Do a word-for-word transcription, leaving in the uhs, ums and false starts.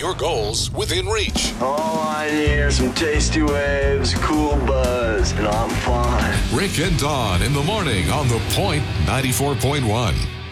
your goals within reach. All I need are some tasty waves, a cool buzz, and I'm fine. Rick and Dawn in the morning on The Point ninety-four point one.